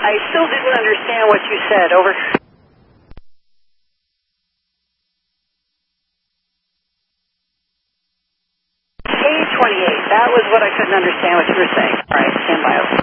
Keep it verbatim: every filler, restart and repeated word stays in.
I still didn't understand what you said. Over. Page twenty-eight. That was what I couldn't understand what you were saying. All right, stand by.